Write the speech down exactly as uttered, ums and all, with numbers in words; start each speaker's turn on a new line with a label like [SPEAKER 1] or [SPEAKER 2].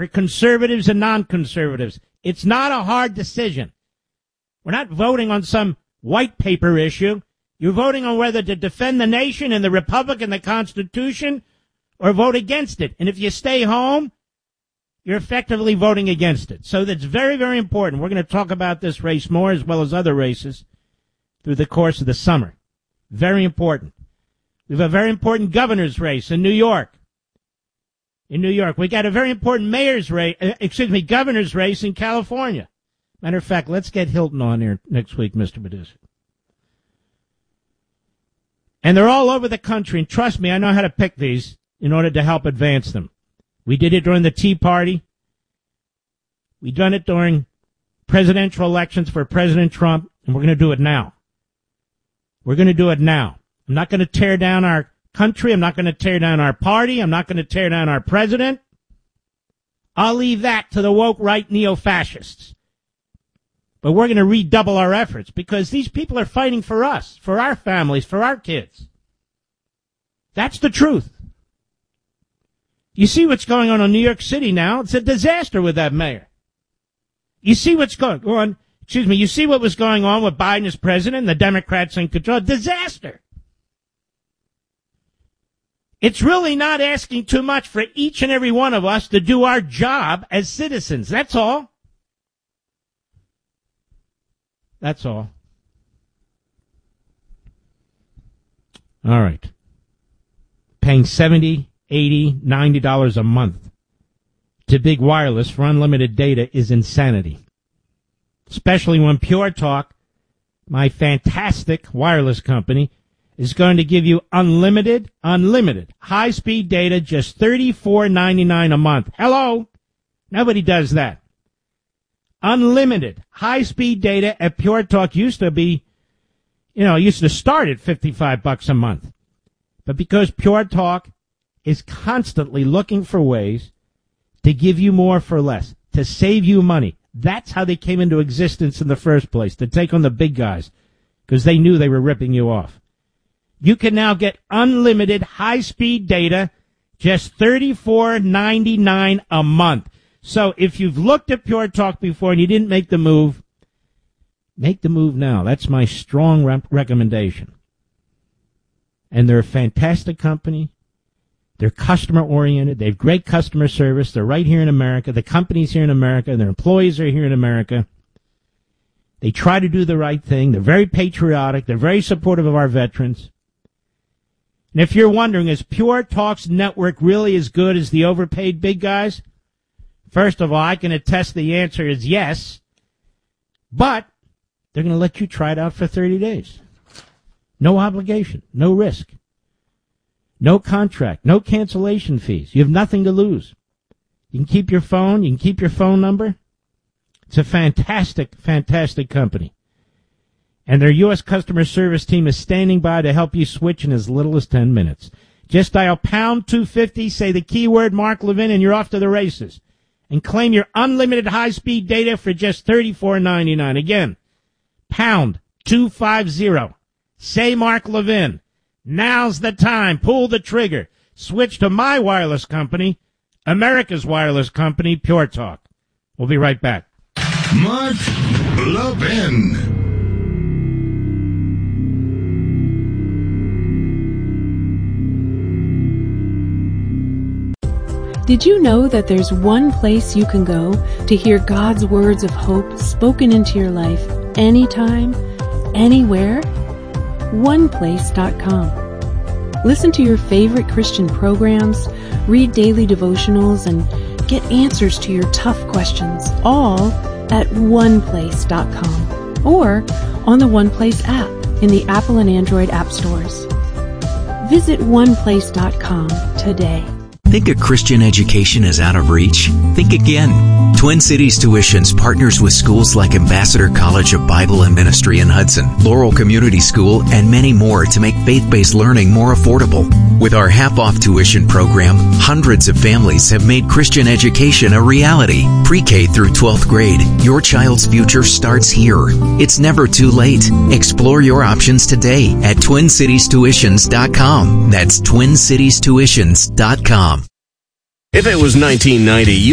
[SPEAKER 1] for conservatives and non-conservatives. It's not a hard decision. We're not voting on some white paper issue. You're voting on whether to defend the nation and the republic and the Constitution or vote against it. And if you stay home, you're effectively voting against it. So that's very, very important. We're going to talk about this race more as well as other races through the course of the summer. Very important. We have a very important governor's race in New York. In New York. We got a very important mayor's race, uh, excuse me, governor's race in California. Matter of fact, let's get Hilton on here next week, Mister Producer. And they're all over the country, and trust me, I know how to pick these in order to help advance them. We did it during the Tea Party. We've done it during presidential elections for President Trump, and we're going to do it now. We're going to do it now. I'm not going to tear down our country. I'm not going to tear down our party. I'm not going to tear down our president. I'll leave that to the woke right neo-fascists. But we're going to redouble our efforts because these people are fighting for us, for our families, for our kids. That's the truth. You see what's going on in New York City now? It's a disaster with that mayor. You see what's going on, excuse me, you see what was going on with Biden as president and the Democrats in control? Disaster. It's really not asking too much for each and every one of us to do our job as citizens. That's all. That's all. All right. Paying seventy, eighty, ninety dollars a month to big wireless for unlimited data is insanity. Especially when Pure Talk, my fantastic wireless company, is going to give you unlimited, unlimited, high-speed data, just thirty-four ninety-nine a month. Hello? Nobody does that. Unlimited, high-speed data at Pure Talk used to be, you know, used to start at fifty-five bucks a month. But because Pure Talk is constantly looking for ways to give you more for less, to save you money, that's how they came into existence in the first place, to take on the big guys, because they knew they were ripping you off. You can now get unlimited high-speed data, just thirty-four ninety-nine a month. So if you've looked at Pure Talk before and you didn't make the move, make the move now. That's my strong re- recommendation. And they're a fantastic company. They're customer-oriented. They have great customer service. They're right here in America. The company's here in America. And their employees are here in America. They try to do the right thing. They're very patriotic. They're very supportive of our veterans. And if you're wondering, is Pure Talk's network really as good as the overpaid big guys? First of all, I can attest the answer is yes. But they're going to let you try it out for thirty days. No obligation. No risk. No contract. No cancellation fees. You have nothing to lose. You can keep your phone. You can keep your phone number. It's a fantastic, fantastic company. And their U S customer service team is standing by to help you switch in as little as ten minutes. Just dial pound two fifty, say the keyword Mark Levin, and you're off to the races. And claim your unlimited high-speed data for just thirty-four ninety-nine. Again, pound two fifty. Say Mark Levin. Now's the time. Pull the trigger. Switch to my wireless company, America's wireless company, Pure Talk. We'll be right back.
[SPEAKER 2] Mark Levin.
[SPEAKER 3] Did you know that there's one place you can go to hear God's words of hope spoken into your life anytime, anywhere? one place dot com. Listen to your favorite Christian programs, read daily devotionals, and get answers to your tough questions, all at one place dot com or on the OnePlace app in the Apple and Android app stores. Visit one place dot com today.
[SPEAKER 4] Think a Christian education is out of reach? Think again. Twin Cities Tuitions partners with schools like Ambassador College of Bible and Ministry in Hudson, Laurel Community School, and many more to make faith-based learning more affordable. With our half-off tuition program, hundreds of families have made Christian education a reality. Pre-K through twelfth grade, your child's future starts here. It's never too late. Explore your options today at twin cities tuitions dot com. That's twin cities tuitions dot com.
[SPEAKER 5] If it was nineteen ninety, you